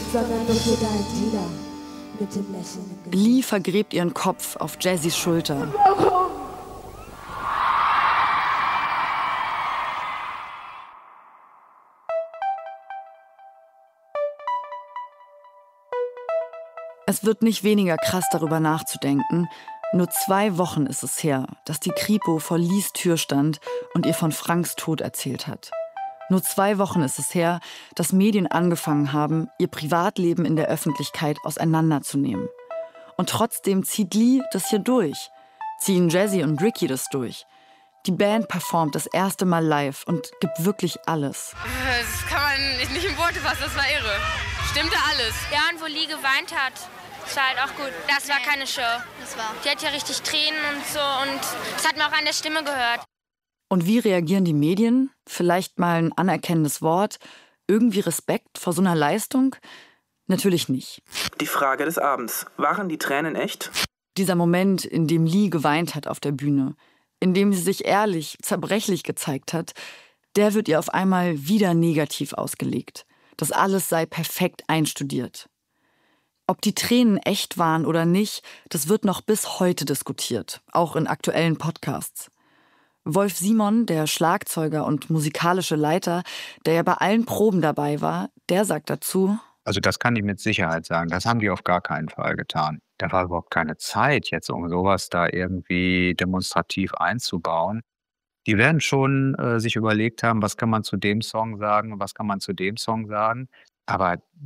sondern nur für deinen Dealer mit dem Lächeln im Gesicht. Lee vergräbt ihren Kopf auf Jazzys Schulter. Es wird nicht weniger krass, darüber nachzudenken. Nur 2 Wochen ist es her, dass die Kripo vor Lees Tür stand und ihr von Franks Tod erzählt hat. Nur 2 Wochen ist es her, dass Medien angefangen haben, ihr Privatleben in der Öffentlichkeit auseinanderzunehmen. Und trotzdem zieht Lee das hier durch. Ziehen Jazzy und Ricky das durch. Die Band performt das erste Mal live und gibt wirklich alles. Das kann man nicht in Worte fassen, das war irre. Stimmte alles. Ja, und wo Lee geweint hat, das war halt auch gut. Das war keine Show. Die hat ja richtig Tränen und so und das hat man auch an der Stimme gehört. Und wie reagieren die Medien? Vielleicht mal ein anerkennendes Wort? Irgendwie Respekt vor so einer Leistung? Natürlich nicht. Die Frage des Abends. Waren die Tränen echt? Dieser Moment, in dem Lee geweint hat auf der Bühne, in dem sie sich ehrlich, zerbrechlich gezeigt hat, der wird ihr auf einmal wieder negativ ausgelegt. Das alles sei perfekt einstudiert. Ob die Tränen echt waren oder nicht, das wird noch bis heute diskutiert, auch in aktuellen Podcasts. Wolf Simon, der Schlagzeuger und musikalische Leiter, der ja bei allen Proben dabei war, der sagt dazu: Also das kann ich mit Sicherheit sagen, das haben die auf gar keinen Fall getan. Da war überhaupt keine Zeit jetzt, um sowas da irgendwie demonstrativ einzubauen. Die werden schon sich überlegt haben, was kann man zu dem Song sagen und was kann man zu dem Song sagen. Aber